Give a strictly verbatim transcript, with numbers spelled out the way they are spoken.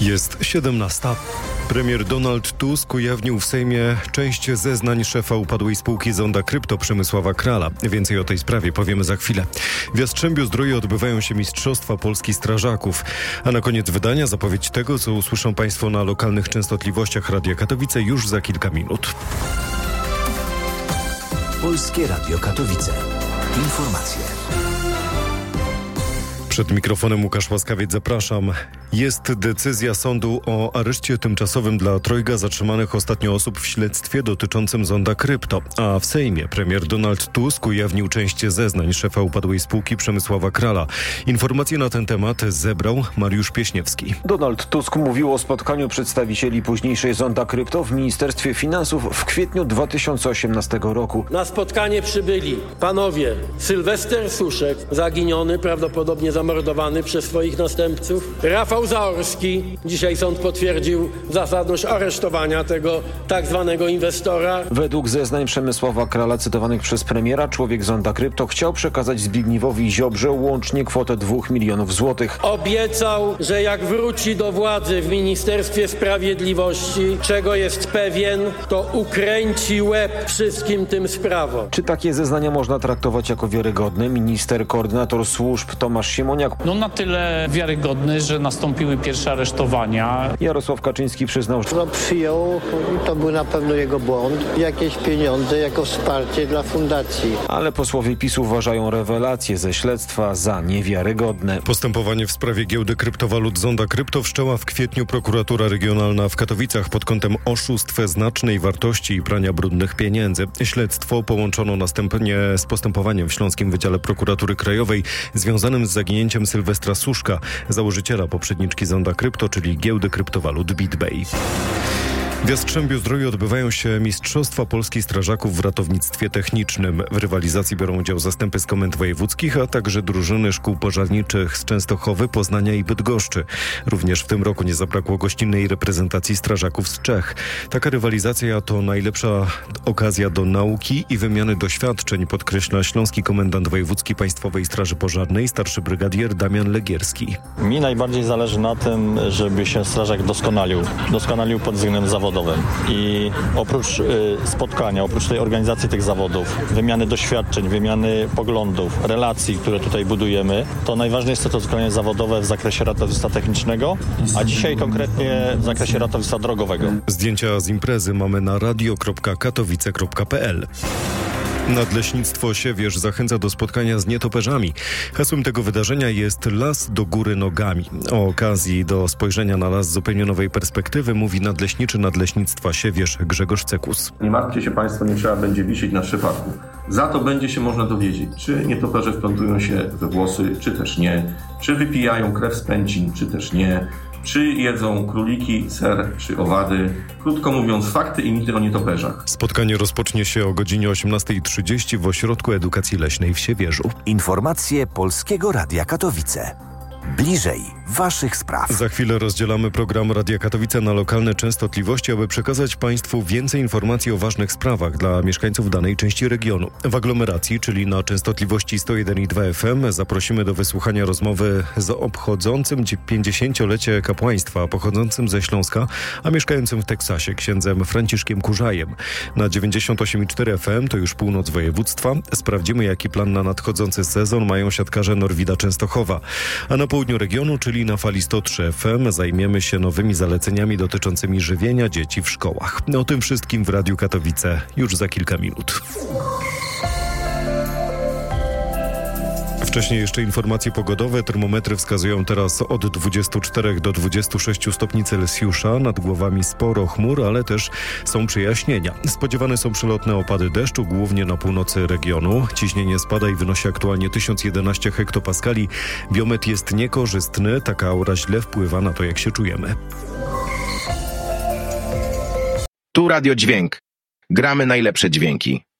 Jest siedemnasta. Premier Donald Tusk ujawnił w Sejmie część zeznań szefa upadłej spółki Zonda Krypto Przemysława Krala. Więcej o tej sprawie powiemy za chwilę. W Jastrzębiu-Zdroju odbywają się Mistrzostwa Polski Strażaków. A na koniec wydania zapowiedź tego, co usłyszą Państwo na lokalnych częstotliwościach Radia Katowice już za kilka minut. Polskie Radio Katowice. Informacje. Przed mikrofonem Łukasz Łaskawiec, zapraszam. Jest decyzja sądu o areszcie tymczasowym dla trojga zatrzymanych ostatnio osób w śledztwie dotyczącym Zonda Krypto. A w Sejmie premier Donald Tusk ujawnił część zeznań szefa upadłej spółki Przemysława Krala. Informacje na ten temat zebrał Mariusz Pieśniewski. Donald Tusk mówił o spotkaniu przedstawicieli późniejszej Zonda Krypto w Ministerstwie Finansów w kwietniu dwa tysiące osiemnastego roku. Na spotkanie przybyli panowie Sylwester Suszek, zaginiony, prawdopodobnie zamordowany przez swoich następców, Rafał Zaorski. Dzisiaj sąd potwierdził zasadność aresztowania tego tak zwanego inwestora. Według zeznań Przemysława Krala cytowanych przez premiera, człowiek Zonda Krypto chciał przekazać Zbigniewowi Ziobrze łącznie kwotę dwóch milionów złotych. Obiecał, że jak wróci do władzy w Ministerstwie Sprawiedliwości, czego jest pewien, to ukręci łeb wszystkim tym sprawom. Czy takie zeznania można traktować jako wiarygodne? Minister, koordynator służb Tomasz Siemoniak. No na tyle wiarygodny, że nastąpiły pierwsze aresztowania. Jarosław Kaczyński przyznał, że no, przyjął, to był na pewno jego błąd, jakieś pieniądze jako wsparcie dla fundacji. Ale posłowie PiS uważają rewelacje ze śledztwa za niewiarygodne. Postępowanie w sprawie giełdy kryptowalut Zonda Krypto wszczęła w kwietniu prokuratura regionalna w Katowicach pod kątem oszustw znacznej wartości i prania brudnych pieniędzy. Śledztwo połączono następnie z postępowaniem w Śląskim Wydziale Prokuratury Krajowej związanym z zaginięciem Sylwestra Suszka, założyciela poprzedniczki Zonda Krypto, czyli giełdy kryptowalut BitBay. W Jastrzębiu-Zdroju odbywają się Mistrzostwa Polski Strażaków w ratownictwie technicznym. W rywalizacji biorą udział zastępy z komend wojewódzkich, a także drużyny szkół pożarniczych z Częstochowy, Poznania i Bydgoszczy. Również w tym roku nie zabrakło gościnnej reprezentacji strażaków z Czech. Taka rywalizacja to najlepsza okazja do nauki i wymiany doświadczeń, podkreśla śląski komendant wojewódzki Państwowej Straży Pożarnej, starszy brygadier Damian Legierski. Mi najbardziej zależy na tym, żeby się strażak doskonalił. Doskonalił pod względem zawodowym. I oprócz y, spotkania, oprócz tej organizacji tych zawodów, wymiany doświadczeń, wymiany poglądów, relacji, które tutaj budujemy, to najważniejsze to doskonalenie zawodowe w zakresie ratownictwa technicznego, a dzisiaj konkretnie w zakresie ratownictwa drogowego. Zdjęcia z imprezy mamy na radio kropka katowice kropka p l. Nadleśnictwo Siewierz zachęca do spotkania z nietoperzami. Hasłem tego wydarzenia jest Las do góry nogami. O okazji do spojrzenia na las z zupełnie nowej perspektywy mówi nadleśniczy Nadleśnictwa Siewierz Grzegorz Cekus. Nie martwcie się Państwo, nie trzeba będzie wisieć na szybaku. Za to będzie się można dowiedzieć, czy nietoperze wplątują się we włosy, czy też nie, czy wypijają krew z pęcin, czy też nie, czy jedzą króliki, ser, czy owady. Krótko mówiąc, fakty i mity o nietoperzach. Spotkanie rozpocznie się o godzinie osiemnasta trzydzieści w Ośrodku Edukacji Leśnej w Siewierzu. Informacje Polskiego Radia Katowice. Bliżej Waszych spraw. Za chwilę rozdzielamy program Radia Katowice na lokalne częstotliwości, aby przekazać Państwu więcej informacji o ważnych sprawach dla mieszkańców danej części regionu. W aglomeracji, czyli na częstotliwości sto jeden i dwa F M, zaprosimy do wysłuchania rozmowy z obchodzącym pięćdziesięciolecie kapłaństwa, pochodzącym ze Śląska, a mieszkającym w Teksasie, księdzem Franciszkiem Kurzajem. Na dziewięćdziesiąt osiem i cztery F M, to już północ województwa, sprawdzimy, jaki plan na nadchodzący sezon mają siatkarze Norwida Częstochowa. A na południu regionu, czyli na fali sto trzy F M, zajmiemy się nowymi zaleceniami dotyczącymi żywienia dzieci w szkołach. O tym wszystkim w Radiu Katowice już za kilka minut. Wcześniej jeszcze informacje pogodowe. Termometry wskazują teraz od dwudziestu czterech do dwudziestu sześciu stopni Celsjusza. Nad głowami sporo chmur, ale też są przejaśnienia. Spodziewane są przelotne opady deszczu, głównie na północy regionu. Ciśnienie spada i wynosi aktualnie tysiąc jedenaście hektopaskali. Biometr jest niekorzystny. Taka aura źle wpływa na to, jak się czujemy. Tu Radio Dźwięk. Gramy najlepsze dźwięki.